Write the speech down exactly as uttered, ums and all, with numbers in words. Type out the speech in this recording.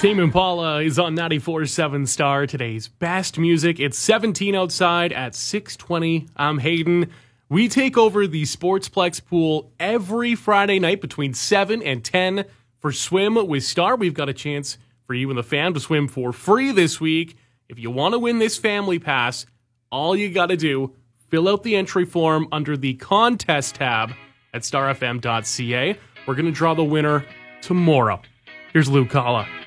Tame Impala is on ninety-four point seven Star, today's best music. It's seventeen outside at six twenty. I'm Hayden. We take over the Sportsplex pool every Friday night between seven and ten for Swim with Star. We've got a chance for you and the fam to swim for free this week. If you want to win this family pass, all you got to do, fill out the entry form under the contest tab at star f m dot c a. We're going to draw the winner tomorrow. Here's Lou Kala.